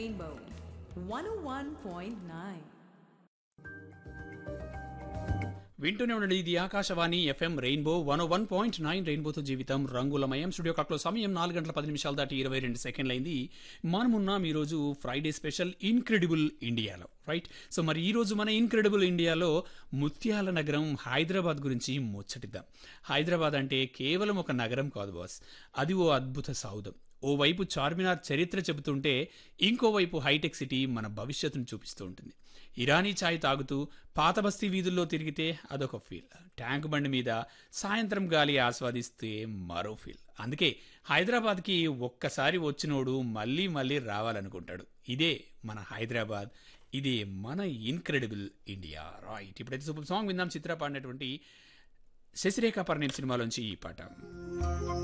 Rainbow 101.9. వింటూనే ఉండండి. ఇది ఆకాశవాణి ఎఫ్ఎం రెయిన్బో 101.9 రెయిన్బోతో జీవితం రంగులమయం. స్టూడియో క్లాక్లో సమయం 4 గంటల 10 నిమిషాలు దాటి 22 సెకండ్లు అయింది. మనమున్నాం ఈరోజు ఫ్రైడే స్పెషల్ ఇన్క్రెడిబుల్ ఇండియాలో, రైట్? సో మరి ఈరోజు మన ఇన్క్రెడిబుల్ ఇండియాలో ముత్యాల నగరం హైదరాబాద్ గురించి ముచ్చటిద్దాం. హైదరాబాద్ అంటే కేవలం ఒక నగరం కాదు బాస్, అది ఓ అద్భుత సౌధం. ఓవైపు చార్మినార్ చరిత్ర చెబుతుంటే ఇంకోవైపు హైటెక్ సిటీ మన భవిష్యత్తును చూపిస్తూ ఉంటుంది. ఇరానీ ఛాయ్ తాగుతూ పాత బస్తీ వీధుల్లో తిరిగితే అదొక ఫీల్, ట్యాంక్ బండి మీద సాయంత్రం గాలి ఆస్వాదిస్తే మరో ఫీల్. అందుకే హైదరాబాద్కి ఒక్కసారి వచ్చినోడు మళ్ళీ మళ్ళీ రావాలనుకుంటాడు. ఇదే మన హైదరాబాద్, ఇదే మన ఇన్క్రెడిబుల్ ఇండియా, రైట్? ఇప్పుడైతే సూపర్ సాంగ్ విందాం. చిత్ర పాడినటువంటి శశిరేఖ పరిణయం సినిమాలోంచి ఈ పాట.